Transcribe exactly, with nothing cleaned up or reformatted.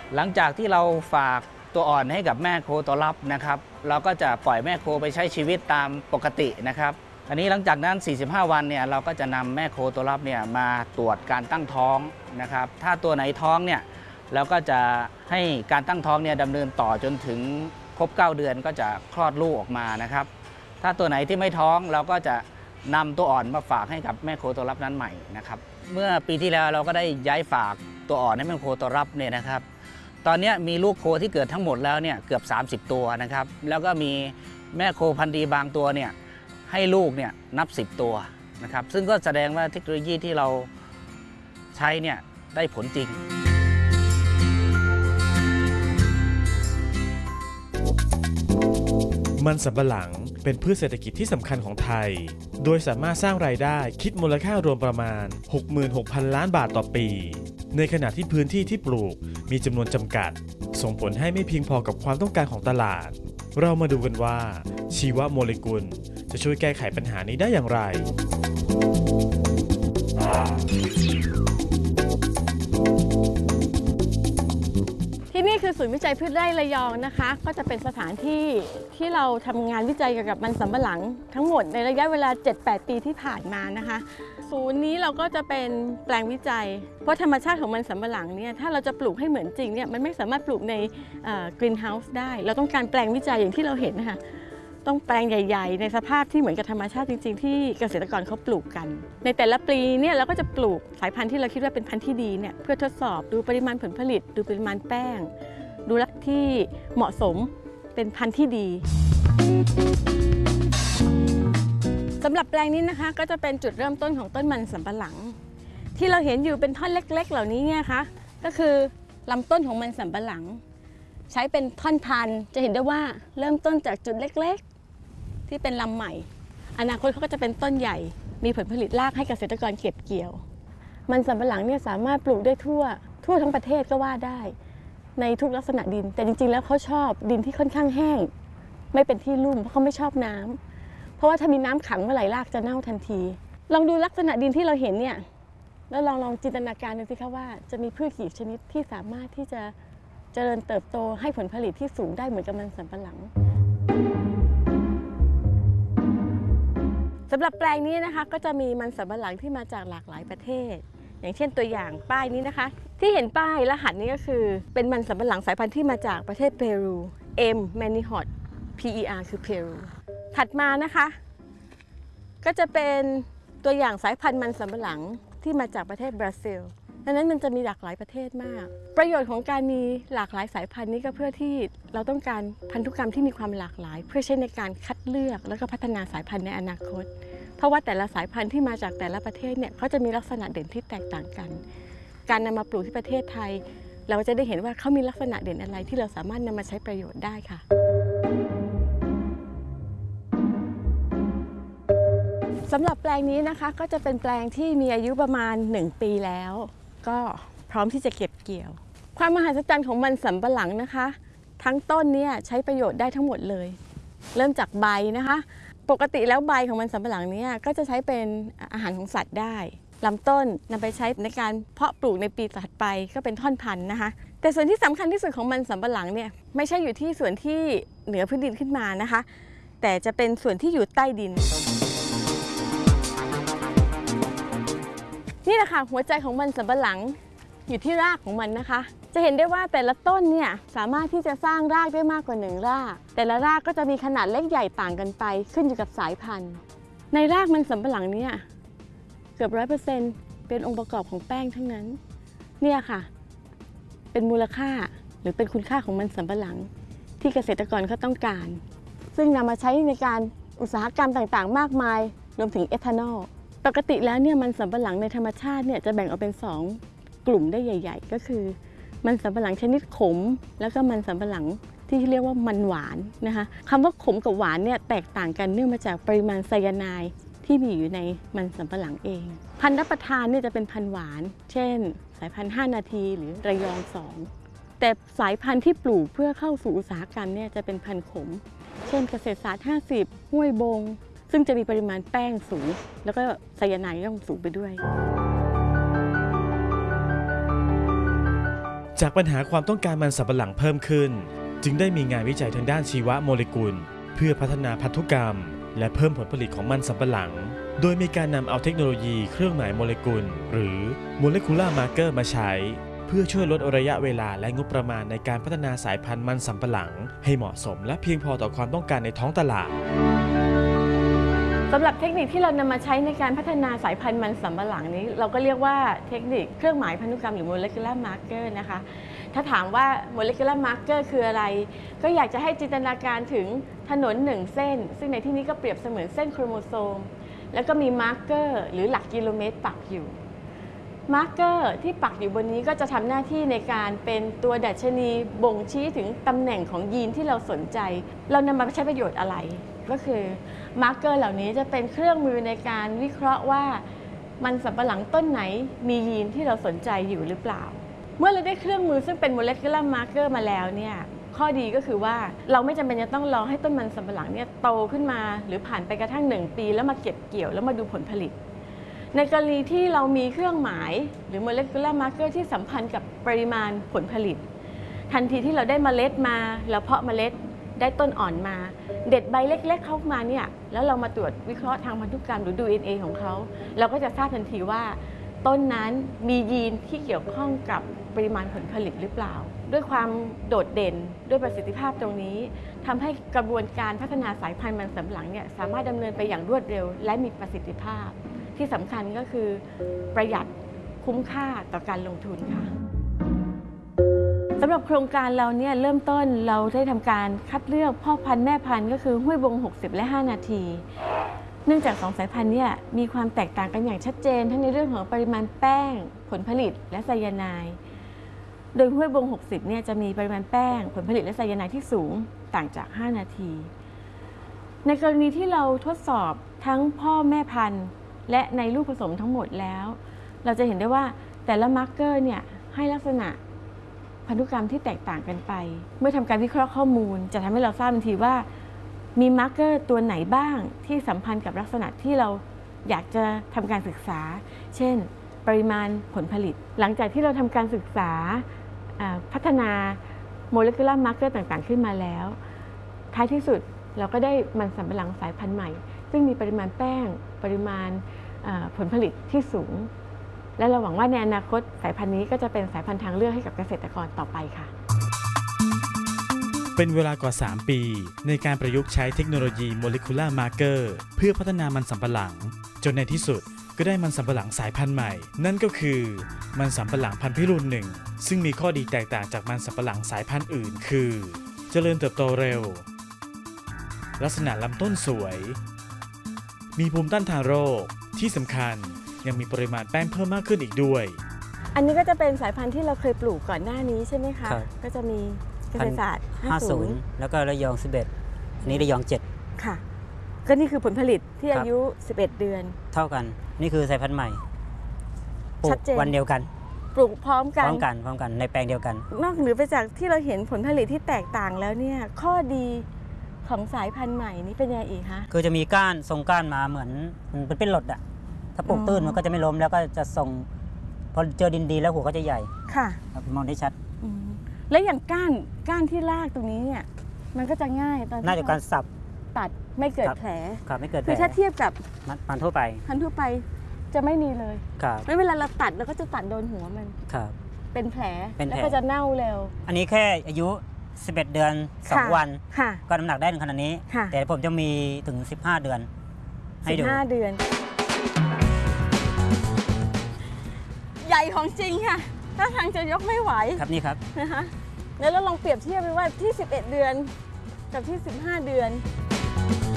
หลังจากที่เราฝากตัวอ่อนให้กับแม่โคตัวรับนะครับเราก็จะปล่อยแม่โคไปใช้ชีวิตตามปกตินะครับอันนี้หลังจากนั้นสี่สิบห้าวันเนี่ยเราก็จะนำแม่โคตัวรับเนี่ยมาตรวจการตั้งท้องนะครับถ้าตัวไหนท้องเนี่ยเราก็จะให้การตั้งท้องเนี่ยดำเนินต่อจนถึงครบเก้าเดือนก็จะคลอดลูกออกมานะครับถ้าตัวไหนที่ไม่ท้องเราก็จะนำตัวอ่อนมาฝากให้กับแม่โคตัวรับนั้นใหม่นะครับเมื่อปีที่แล้วเราก็ได้ย้ายฝากตัวอ่อนให้แม่โคตัวรับเนี่ยนะครับตอนนี้มีลูกโคที่เกิดทั้งหมดแล้วเนี่ยเกือบสามสิบตัวนะครับแล้วก็มีแม่โคพันธุ์ดีบางตัวเนี่ยให้ลูกเนี่ยนับสิบตัวนะครับซึ่งก็แสดงว่าเทคโนโลยีที่เราใช้เนี่ยได้ผลจริงมันสำปะหลังเป็นพืชเศรษฐกิจที่สำคัญของไทยโดยสามารถสร้างรายได้คิดมูลค่ารวมประมาณ หกหมื่นหกพัน ล้านบาทต่อปีในขณะที่พื้นที่ที่ปลูกมีจำนวนจำกัดส่งผลให้ไม่เพียงพอกับความต้องการของตลาดเรามาดูกันว่าชีวโมเลกุลจะช่วยแก้ไขปัญหานี้ได้อย่างไรที่นี่คือศูนย์วิจัยพืชไร่ระยองนะคะก็จะเป็นสถานที่ที่เราทำงานวิจัยเกี่ยวกับมันสำปะหลังทั้งหมดในระยะเวลา เจ็ดแปด ปีที่ผ่านมานะคะศูนย์นี้เราก็จะเป็นแปลงวิจัยเพราะธรรมชาติของมันสำปะหลังเนี่ยถ้าเราจะปลูกให้เหมือนจริงเนี่ยมันไม่สามารถปลูกในกรีนเฮาส์ได้เราต้องการแปลงวิจัยอย่างที่เราเห็นนะคะต้องแปลงใหญ่ๆในสภาพที่เหมือนกับธรรมชาติจริงๆที่เกษตรกรเขาปลูกกันในแต่ละปีเนี่ยเราก็จะปลูกสายพันธุ์ที่เราคิดว่าเป็นพันธุ์ที่ดีเนี่ยเพื่อทดสอบดูปริมาณผลผลิตดูปริมาณแป้งดูลักษณะที่เหมาะสมเป็นพันธุ์ที่ดีสำหรับแปลงนี้นะคะก็จะเป็นจุดเริ่มต้นของต้นมันสำปะหลังที่เราเห็นอยู่เป็นท่อนเล็กๆเหล่านี้เนี่ยค่ะก็คือลำต้นของมันสำปะหลังใช้เป็นท่อนพันธุ์จะเห็นได้ว่าเริ่มต้นจากจุดเล็กๆที่เป็นลำใหม่อนาคตเขาก็จะเป็นต้นใหญ่มีผลผลิตรากให้เกษตรกรเก็บเกี่ยวมันสำปะหลังเนี่ยสามารถปลูกได้ทั่วทั่วทั้งประเทศก็ว่าได้ในทุกลักษณะดินแต่จริงๆแล้วเขาชอบดินที่ค่อนข้างแห้งไม่เป็นที่ลุ่มเพราะเขาไม่ชอบน้ำเพราะว่าถ้ามีน้ำขังเมื่อไหร่รากจะเน่าทันทีลองดูลักษณะดินที่เราเห็นเนี่ยแล้วลองลองจินตนาการดูสิคะว่าจะมีพืชกี่ชนิดที่สามารถที่จะเจริญเติบโตให้ผลผลิตที่สูงได้เหมือนกับมันสำปะหลังสำหรับแปลงนี้นะคะก็จะมีมันสำปะหลังที่มาจากหลากหลายประเทศอย่างเช่นตัวอย่างป้ายนี้นะคะที่เห็นป้ายรหัสนี้ก็คือเป็นมันสำปะหลังสายพันธุ์ที่มาจากประเทศเปรู M Manihot พี อี อาร์ คือเปรูถัดมานะคะก็จะเป็นตัวอย่างสายพันธุ์มันสำปะหลังที่มาจากประเทศบราซิลดังนั้นมันจะมีหลากหลายประเทศมากประโยชน์ของการมีหลากหลายสายพันธุ์นี้ก็เพื่อที่เราต้องการพันธุกรรมที่มีความหลากหลายเพื่อใช้ในการคัดเลือกแล้วก็พัฒนาสายพันธุ์ในอนาคตเพราะว่าแต่ละสายพันธุ์ที่มาจากแต่ละประเทศเนี่ยเขาจะมีลักษณะเด่นที่แตกต่างกันการนำมาปลูกที่ประเทศไทยเราจะได้เห็นว่าเขามีลักษณะเด่นอะไรที่เราสามารถนำมาใช้ประโยชน์ได้ค่ะสำหรับแปลงนี้นะคะก็จะเป็นแปลงที่มีอายุประมาณหนึ่งปีแล้วก็พร้อมที่จะเก็บเกี่ยวความมหัศจรรย์ของมันสำปะหลังนะคะทั้งต้นเนี่ยใช้ประโยชน์ได้ทั้งหมดเลยเริ่มจากใบนะคะปกติแล้วใบของมันสำปะหลังเนี่ยก็จะใช้เป็นอาหารของสัตว์ได้ลำต้นนำไปใช้ในการเพาะปลูกในปีถัดไปก็เป็นท่อนพันธุ์นะคะแต่ส่วนที่สำคัญที่สุดของมันสำปะหลังเนี่ยไม่ใช่อยู่ที่ส่วนที่เหนือพื้นดินขึ้นมานะคะแต่จะเป็นส่วนที่อยู่ใต้ดินนี่แหละค่ะหัวใจของมันสำปะหลังอยู่ที่รากของมันนะคะจะเห็นได้ว่าแต่ละต้นเนี่ยสามารถที่จะสร้างรากได้มากกว่าหนึ่งรากแต่ละรากก็จะมีขนาดเล็กใหญ่ต่างกันไปขึ้นอยู่กับสายพันธุ์ในรากมันสำปะหลังเนี่ยเกือบร้อยเปอร์เซ็นต์เป็นองค์ประกอบของแป้งทั้งนั้นเนี่ยค่ะเป็นมูลค่าหรือเป็นคุณค่าของมันสำปะหลังที่เกษตรกรเขาต้องการซึ่งนำมาใช้ในการอุตสาหกรรมต่างๆมากมายรวมถึงเอทานอลปกติแล้วเนี่ยมันสำปะหลังในธรรมชาติเนี่ยจะแบ่งออกเป็นสองกลุ่มได้ใหญ่ๆก็คือมันสำปะหลังชนิดขมแล้วก็มันสำปะหลังที่เรียกว่ามันหวานนะคะคำว่าขมกับหวานเนี่ยแตกต่างกันเนื่องมาจากปริมาณไซยาไนด์ที่มีอยู่ในมันสำปะหลังเองพันธุ์รับประทานเนี่ยจะเป็นพันธุ์หวานเช่นสายพันธุ์ห้านาทีหรือระยองสองแต่สายพันธุ์ที่ปลูกเพื่อเข้าสู่อุตสาหกรรมเนี่ยจะเป็นพันธุ์ขมเช่นเกษตรศาสตร์ห้าสิบห้วยบงซึ่งจะมีปริมาณแป้งสูงแล้วก็ไซยาไนด์ย่อมสูงไปด้วยจากปัญหาความต้องการมันสำปะหลังเพิ่มขึ้นจึงได้มีงานวิจัยทางด้านชีวโมเลกุลเพื่อพัฒนาพันธุกรรมและเพิ่มผลผลิตของมันสำปะหลังโดยมีการนำเอาเทคโนโลยีเครื่องหมายโมเลกุลหรือ Molecular Marker มาใช้เพื่อช่วยลดระยะเวลาและงบประมาณในการพัฒนาสายพันธุ์มันสำปะหลังให้เหมาะสมและเพียงพอต่อความต้องการในท้องตลาดสำหรับเทคนิคที่เรานำมาใช้ในการพัฒนาสายพันธุ์มันสำปะหลังนี้เราก็เรียกว่าเทคนิคเครื่องหมายพันธุกรรมหรือ molecular marker นะคะถ้าถามว่า molecular marker คืออะไรก็อยากจะให้จินตนาการถึงถนนหนึ่งเส้นซึ่งในที่นี้ก็เปรียบเสมือนเส้นโครโมโซมแล้วก็มี marker หรือหลักกิโลเมตรปักอยู่ marker ที่ปักอยู่บนนี้ก็จะทำหน้าที่ในการเป็นตัวดัชนีบ่งชี้ถึงตำแหน่งของยีนที่เราสนใจเรานำมาใช้ประโยชน์อะไรก็คือมาร์กเกอร์เหล่านี้จะเป็นเครื่องมือในการวิเคราะห์ว่ามันสำปะหลังต้นไหนมียีนที่เราสนใจอยู่หรือเปล่าเมื่อเราได้เครื่องมือซึ่งเป็น molecular marker มาแล้วเนี่ยข้อดีก็คือว่าเราไม่จำเป็นจะต้องรอให้ต้นมันสำปะหลังเนี่ยโตขึ้นมาหรือผ่านไปกระทั่งหนึ่งปีแล้วมาเก็บเกี่ยวแล้วมาดูผลผลิตในกรณีที่เรามีเครื่องหมายหรือ molecular marker ที่สัมพันธ์กับปริมาณผลผลิตทันทีที่เราได้เมล็ดมาแล้วเพาะเมล็ดได้ต้นอ่อนมาเด็ดใบเล็กๆเข้ามาเนี่ยแล้วเรามาตรวจวิเคราะห์ทางพันธุกรรมหรือดู ดี เอ็น เอ ของเขาเราก็จะทราบทันทีว่าต้นนั้นมียีนที่เกี่ยวข้องกับปริมาณผลผลิตหรือเปล่าด้วยความโดดเด่นด้วยประสิทธิภาพตรงนี้ทำให้กระบวนการพัฒนาสายพันธุ์มันสำปะหลังเนี่ยสามารถดำเนินไปอย่างรวดเร็วและมีประสิทธิภาพที่สำคัญก็คือประหยัดคุ้มค่าต่อการลงทุนค่ะสำหรับโครงการเราเนี่ยเริ่มต้นเราได้ทำการคัดเลือกพ่อพันธุ์แม่พันธุ์ก็คือห้วยบงหกสิบและห้านาทีเนื่องจากสองสายพันธุ์เนี่ยมีความแตกต่างกันอย่างชัดเจนทั้งในเรื่องของปริมาณแป้งผลผลิตและไซยาไนด์โดยห้วยบงหกสิบเนี่ยจะมีปริมาณแป้งผลผลิตและไซยาไนด์ที่สูงต่างจากห้านาทีในกรณีที่เราทดสอบทั้งพ่อแม่พันธุ์และในลูกผสมทั้งหมดแล้วเราจะเห็นได้ว่าแต่ละมาร์กเกอร์เนี่ยให้ลักษณะพันธุกรรมที่แตกต่างกันไปเมื่อทำการวิเคราะห์ข้อมูลจะทำให้เราทราบทันทีว่ามีมาร์กเกอร์ตัวไหนบ้างที่สัมพันธ์กับลักษณะที่เราอยากจะทำการศึกษาเช่นปริมาณผลผลิตหลังจากที่เราทำการศึกษาพัฒนาโมเลกุลาร์มาร์กเกอร์ต่างๆขึ้นมาแล้วท้ายที่สุดเราก็ได้มันสำปะหลังสายพันธุ์ใหม่ซึ่งมีปริมาณแป้งปริมาณผลผลิตที่สูงและเราหวังว่าในอนาคตสายพันธุ์นี้ก็จะเป็นสายพันธุ์ทางเลือกให้กับเกษตรกรต่อไปค่ะเป็นเวลากว่าสามปีในการประยุกต์ใช้เทคโนโลยี Molecular Marker เพื่อพัฒนามันสำปะหลังจนในที่สุดก็ได้มันสำปะหลังสายพันธุ์ใหม่นั่นก็คือมันสำปะหลังพันธุ์พิรุณหนึ่งซึ่งมีข้อดีแตกต่างจากมันสำปะหลังสายพันธุ์อื่นคือเจริญเติบโตเร็วลักษณะลำต้นสวยมีภูมิต้านทานโรคที่สำคัญยังมีปริมาณแป้งเพิ่มมากขึ้นอีกด้วยอันนี้ก็จะเป็นสายพันธุ์ที่เราเคยปลูกก่อนหน้านี้ใช่ไหมคะก็จะมีเกษตรศาสตร์ห้าสิบแล้วก็ระยองสิบเอ็ดอันนี้ระยองเจ็ดค่ะก็นี่คือผลผลิตที่อายุสิบเอ็ดเดือนเท่ากันนี่คือสายพันธุ์ใหม่ปลูกวันเดียวกันปลูกพร้อมกันพร้อมกันพร้อมกันในแปลงเดียวกันนอกเหนือไปจากที่เราเห็นผลผลิตที่แตกต่างแล้วเนี่ยข้อดีของสายพันธุ์ใหม่นี้เป็นยังไงอีกคะคือจะมีก้านทรงก้านมาเหมือนมันเป็นหลดอะถ้าปลูกตื้นมันก็จะไม่ล้มแล้วก็จะทรงพอเจอดินดีแล้วหัวก็จะใหญ่ค่ะมองได้ชัดแล้วอย่างก้านก้านที่รากตรงนี้เนี่ยมันก็จะง่ายตอนน่าจะการสับตัดไม่เกิดแผลครับไม่เกิดแผลคือถ้าเทียบกับพันธุ์ทั่วไปพันธุ์ทั่วไปจะไม่มีเลยครับไม่เวลาเราตัดเราก็จะตัดโดนหัวมันครับเป็นแผลแล้วก็จะเน่าเร็วอันนี้แค่อายุสิบเอ็ดเดือนสองวันก็น้ำหนักได้ถึงขนาดนี้แต่ผมจะมีถึงสิบห้าเดือนให้ดูสิบห้าเดือนใหญ่ของจริงค่ะถ้าทางจะยกไม่ไหวครับนี่ครับนะคะแล้วเราลองเปรียบเทียบไปว่าที่สิบเอ็ดเดือนกับที่สิบห้าเดือน